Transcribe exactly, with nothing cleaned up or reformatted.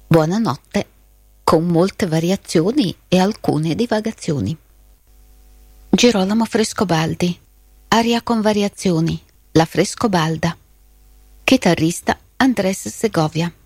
Buonanotte, con molte variazioni e alcune divagazioni. Girolamo Frescobaldi, aria con variazioni, la Frescobalda. Chitarrista Andrés Segovia.